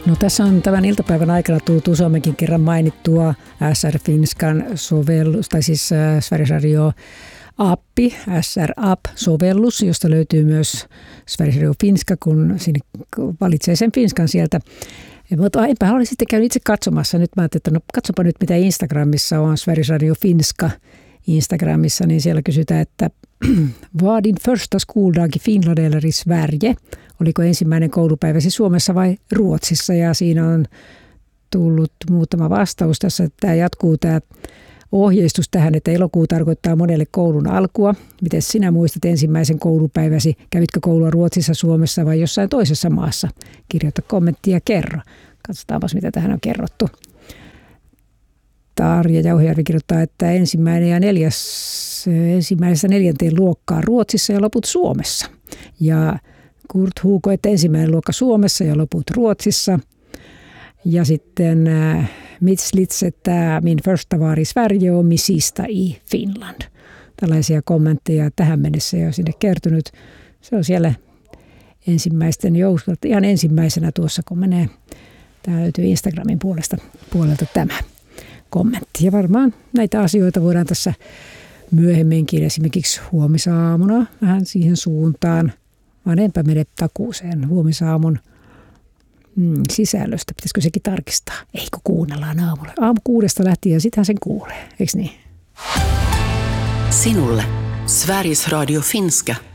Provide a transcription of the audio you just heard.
No tässä on tämän iltapäivän aikana tullut useammankin kerran mainittua SR Finskan sovellus, tai siis Sveriges Radio appi, SR App-sovellus, josta löytyy myös Sveriges Radio Finska, kun sinne valitsee sen Finskan sieltä. Mutta enpä olen sitten käynyt itse katsomassa. Nyt mä ajattelin, että no katsopa nyt mitä Instagramissa on, Sveriges Radio Finska Instagramissa, niin siellä kysytään, että var din första skoldag i Finland eller i Sverige? Oliko ensimmäinen koulupäiväsi Suomessa vai Ruotsissa? Ja siinä on tullut muutama vastaus tässä. Tämä jatkuu tämä ohjeistus tähän, että elokuu tarkoittaa monelle koulun alkua. Miten sinä muistat ensimmäisen koulupäiväsi? Kävitkö koulua Ruotsissa, Suomessa vai jossain toisessa maassa? Kirjoita kommentti ja kerro. Katsotaanpas, mitä tähän on kerrottu. Tarja Jauhijärvi kirjoittaa, että ensimmäisestä 4. luokkaa Ruotsissa ja loput Suomessa. Ja Kurt Huuko, että ensimmäinen luokka Suomessa ja loput Ruotsissa. Ja sitten Mitslits, että min första var i Sverige och min sista i Finland. Tällaisia kommentteja tähän mennessä jo sinne kertynyt. Se on siellä ensimmäisten joukosta. Ihan ensimmäisenä tuossa, kun menee. Tämä löytyy Instagramin puolelta tämä kommentti. Ja varmaan näitä asioita voidaan tässä myöhemminkin, esimerkiksi huomisaamuna vähän siihen suuntaan. Vaan enpä mene takuuseen huomisaamun sisällöstä. Pitäisikö sekin tarkistaa? Eikö kuunnellaan aamulla? Aamu 6 lähtien ja sitähän sen kuulee. Eikö niin? Sinulle Sveriges Radio Finska.